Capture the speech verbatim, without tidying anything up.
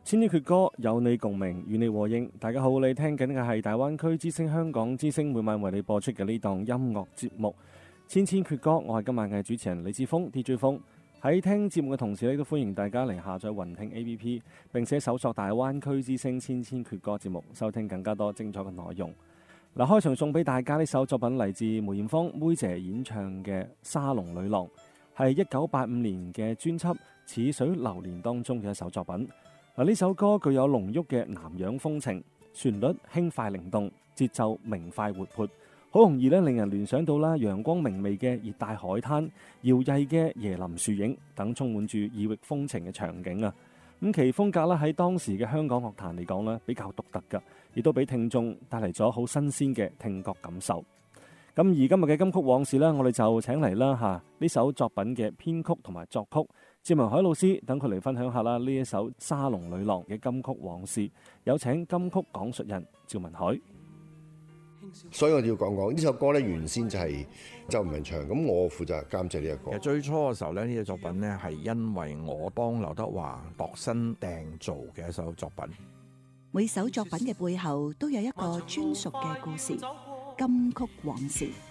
千千闕歌，有你共鳴，與你和應。大家好，你聽緊嘅係大灣區之聲香港之聲每晚為你播出嘅呢檔音樂節目《千千闕歌》。我係今晚嘅主持人李志峰 D J 峰。喺聽節目嘅同時咧，都歡迎大家嚟下載雲聽 A P P， 並且搜索大灣區之聲千千闕歌節目，收聽更加多精彩嘅內容。嗱，開場送俾大家呢首作品嚟自梅艷芳妹姐演唱嘅《沙龍女郎》，係一九八五年嘅專輯《似水流年》當中嘅一首作品。嗱，呢首歌具有濃郁嘅南洋風情，旋律輕快靈動，節奏明快活潑，好容易咧令人聯想到啦陽光明媚嘅熱帶海灘、搖曳嘅椰林樹影等充滿住異域風情嘅場景啊！咁其風格咧喺當時嘅香港樂壇嚟講咧比較獨特㗎，亦都俾聽眾帶嚟咗好新鮮嘅聽覺感受。咁而今日嘅金曲往事呢，我哋就請嚟啦嚇呢首作品嘅編曲同埋作曲趙文海老師，等佢嚟分享下啦呢一首《沙龍女郎》嘅金曲往事。有請金曲講述人趙文海。 所以我哋要講講呢首歌咧，原先就係周文唱，咁我負責監製呢一個。 其實最初嘅時候咧，呢隻作品咧係因為我幫劉德華度身訂造嘅一首作品。 每首作品嘅背後都有一個專屬嘅故事，金曲往事。